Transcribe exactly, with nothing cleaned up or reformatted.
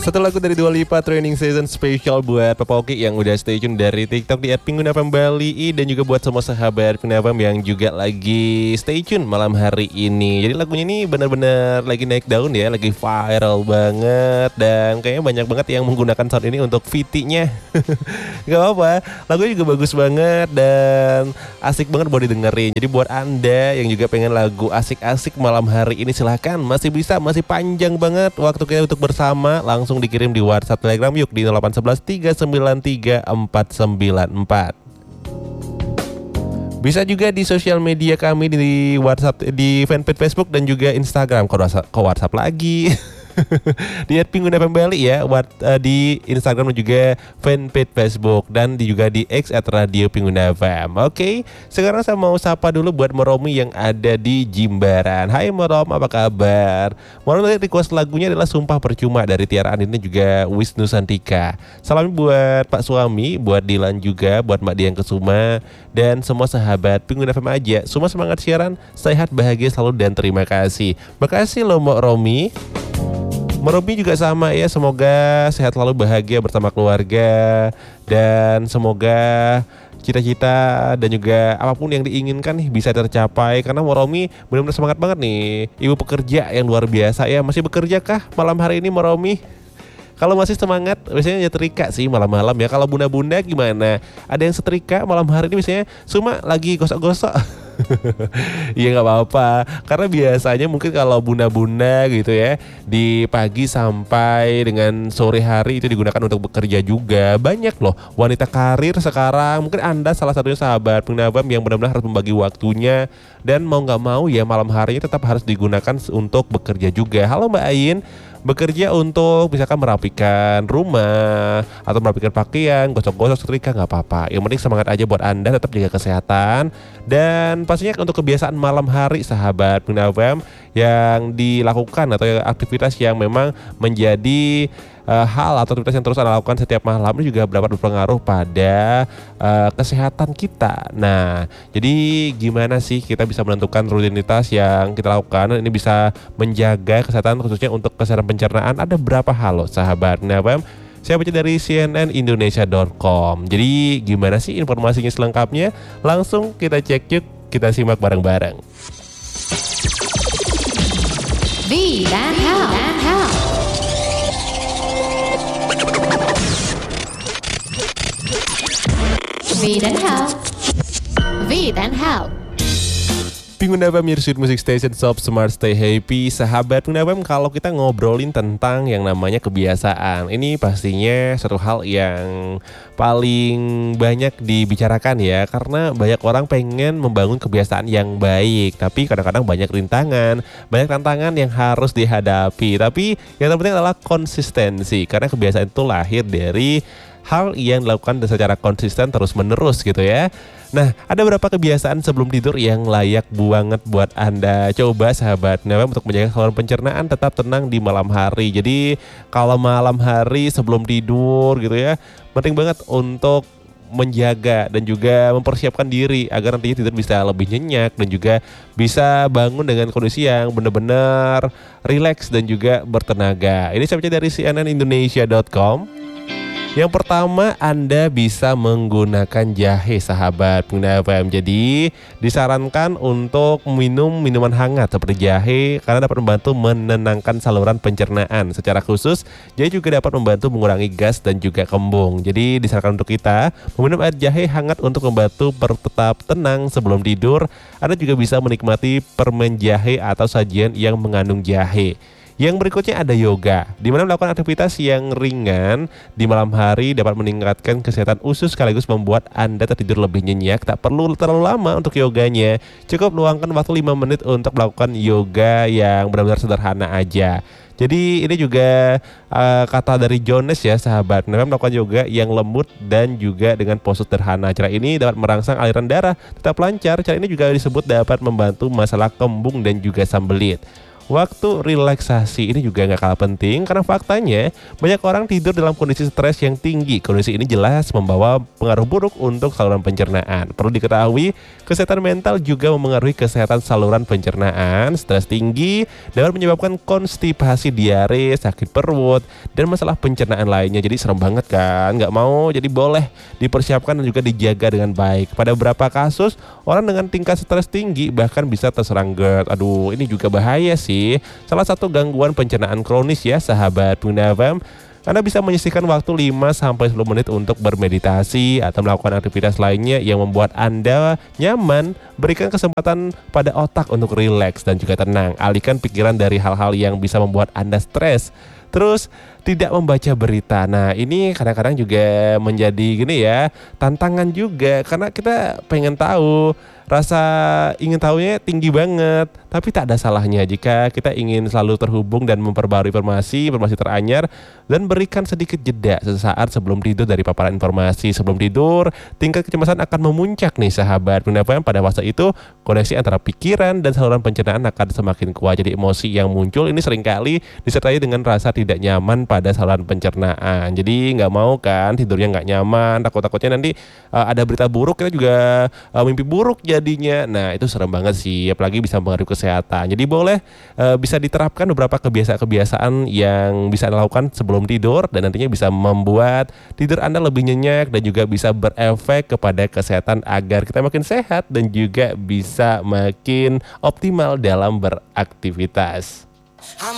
Satu lagu dari Dua Lipa Training Season Special buat Papa Oki yang udah stay tune dari TikTok di at Pengguna F M Bali. Dan juga buat semua sahabat Pengguna F M yang juga lagi stay tune malam hari ini. Jadi lagunya ini benar-benar lagi naik daun ya, lagi viral banget. Dan kayaknya banyak banget yang menggunakan sound ini untuk V T-nya. Gak apa-apa, lagunya juga bagus banget dan asik banget buat didengerin. Jadi buat Anda yang juga pengen lagu asik-asik malam hari ini, silahkan, masih bisa, masih panjang banget waktu kita untuk bersama. Langsung dikirim di WhatsApp Telegram yuk di nol delapan satu satu tiga sembilan tiga empat sembilan empat. Bisa juga di sosial media kami di WhatsApp, di fanpage Facebook dan juga Instagram. Kok WhatsApp, kok WhatsApp lagi? Di at Pengguna F M Bali ya, what, uh, di Instagram dan juga fanpage Facebook, dan di, juga di X at Radio Pengguna F M. Oke, okay, sekarang saya mau sapa dulu buat Moromi yang ada di Jimbaran. Hai Morom, apa kabar? Morom tadi request lagunya adalah Sumpah Percuma dari Tiara Andini juga Wisnu Santika. Salam buat Pak Suami, buat Dilan juga, buat Mbak Dian Kesuma, dan semua sahabat Pengguna F M aja. Semua semangat siaran, sehat, bahagia selalu, dan terima kasih. Makasih loh Mbak Romi. Merobi juga sama ya, semoga sehat selalu, bahagia bersama keluarga, dan semoga cita-cita dan juga apapun yang diinginkan nih bisa tercapai. Karena Moromi benar-benar semangat banget nih, ibu pekerja yang luar biasa ya. Masih bekerja kah malam hari ini Moromi? Kalau masih semangat, biasanya nyetrika sih malam-malam ya. Kalau bunda-bunda gimana? Ada yang setrika malam hari ini biasanya cuma lagi gosok-gosok. Iya nggak apa-apa, karena biasanya mungkin kalau bunda-bunda gitu ya, di pagi sampai dengan sore hari itu digunakan untuk bekerja juga. Banyak loh wanita karir sekarang, mungkin Anda salah satunya sahabat Pengguna F M yang benar-benar harus membagi waktunya, dan mau nggak mau ya malam harinya tetap harus digunakan untuk bekerja juga. Halo Mbak Ain, bekerja untuk misalkan merapikan rumah atau merapikan pakaian, gosok-gosok, setrika, nggak apa-apa. Yang penting semangat aja buat Anda, tetap jaga kesehatan. Dan pastinya untuk kebiasaan malam hari sahabat Pengguna F M yang dilakukan atau aktivitas yang memang menjadi uh, hal atau aktivitas yang terus Anda lakukan setiap malam ini juga dapat berpengaruh pada uh, kesehatan kita. Nah, jadi gimana sih kita bisa menentukan rutinitas yang kita lakukan ini bisa menjaga kesehatan, khususnya untuk kesehatan pencernaan? Ada berapa hal loh sahabat Pengguna F M. Saya baca dari C N N Indonesia dot com. Jadi gimana sih informasinya selengkapnya? Langsung kita cek yuk, kita simak bareng-bareng. V dan Hal. V dan Hal. V dan Hal. Pengguna F M, your sweet music station, Sob Smart Stay Happy. Sahabat Pengguna F M, kalau kita ngobrolin tentang yang namanya kebiasaan, ini pastinya satu hal yang paling banyak dibicarakan ya. Karena banyak orang pengen membangun kebiasaan yang baik, tapi kadang-kadang banyak rintangan, banyak tantangan yang harus dihadapi. Tapi yang terpenting adalah konsistensi, karena kebiasaan itu lahir dari hal yang dilakukan secara konsisten terus-menerus gitu ya. Nah, ada beberapa kebiasaan sebelum tidur yang layak banget buat Anda coba sahabat Pengguna F M untuk menjaga saluran pencernaan tetap tenang di malam hari. Jadi kalau malam hari sebelum tidur gitu ya, penting banget untuk menjaga dan juga mempersiapkan diri agar nantinya tidur bisa lebih nyenyak dan juga bisa bangun dengan kondisi yang benar-benar rileks dan juga bertenaga. Ini saya baca dari C N N Indonesia dot com. Yang pertama, Anda bisa menggunakan jahe sahabat Pengguna F M. Jadi disarankan untuk minum minuman hangat seperti jahe karena dapat membantu menenangkan saluran pencernaan. Secara khusus, jahe juga dapat membantu mengurangi gas dan juga kembung. Jadi disarankan untuk kita meminum air jahe hangat untuk membantu tetap tenang sebelum tidur. Anda juga bisa menikmati permen jahe atau sajian yang mengandung jahe. Yang berikutnya ada yoga, di mana melakukan aktivitas yang ringan di malam hari dapat meningkatkan kesehatan usus sekaligus membuat Anda tertidur lebih nyenyak. Tak perlu terlalu lama untuk yoganya, cukup luangkan waktu lima menit untuk melakukan yoga yang benar-benar sederhana aja. Jadi ini juga uh, kata dari Jones ya sahabat, memang melakukan yoga yang lembut dan juga dengan pose sederhana. Cara ini dapat merangsang aliran darah tetap lancar. Cara ini juga disebut dapat membantu masalah kembung dan juga sembelit. waktu relaksasi ini juga nggak kalah penting karena faktanya banyak orang tidur dalam kondisi stres yang tinggi. Kondisi ini jelas membawa pengaruh buruk untuk saluran pencernaan. Perlu diketahui, kesehatan mental juga memengaruhi kesehatan saluran pencernaan. Stres tinggi dapat menyebabkan konstipasi, diare, sakit perut, dan masalah pencernaan lainnya. Jadi serem banget kan, nggak mau. Jadi boleh dipersiapkan dan juga dijaga dengan baik. Pada beberapa kasus, orang dengan tingkat stres tinggi bahkan bisa terserang GERD. Aduh, ini juga bahaya sih. Salah satu gangguan pencernaan kronis ya sahabat Bunda F M. Anda bisa menyisihkan waktu lima sampai sepuluh menit untuk bermeditasi atau melakukan aktivitas lainnya yang membuat Anda nyaman. Berikan kesempatan pada otak untuk rileks dan juga tenang. Alihkan pikiran dari hal-hal yang bisa membuat Anda stres. Terus tidak membaca berita. Nah, ini kadang-kadang juga menjadi gini ya, tantangan juga karena kita pengen tahu, rasa ingin tahunya tinggi banget. Tapi tak ada salahnya jika kita ingin selalu terhubung dan memperbarui informasi, informasi teranyar, dan berikan sedikit jeda sesaat sebelum tidur dari paparan informasi. Sebelum tidur, tingkat kecemasan akan memuncak nih sahabat. Kenapa? Pada fase itu, koneksi antara pikiran dan saluran pencernaan akan semakin kuat. Jadi emosi yang muncul ini seringkali disertai dengan rasa tidak nyaman pada saluran pencernaan. Jadi nggak mau kan tidurnya nggak nyaman, takut-takutnya nanti uh, ada berita buruk, kita juga uh, mimpi buruk jadinya. Nah, itu serem banget sih, apalagi bisa mempengaruhi kesehatan. Jadi boleh uh, bisa diterapkan beberapa kebiasaan-kebiasaan yang bisa dilakukan sebelum tidur dan nantinya bisa membuat tidur Anda lebih nyenyak dan juga bisa berefek kepada kesehatan agar kita makin sehat dan juga bisa makin optimal dalam beraktivitas.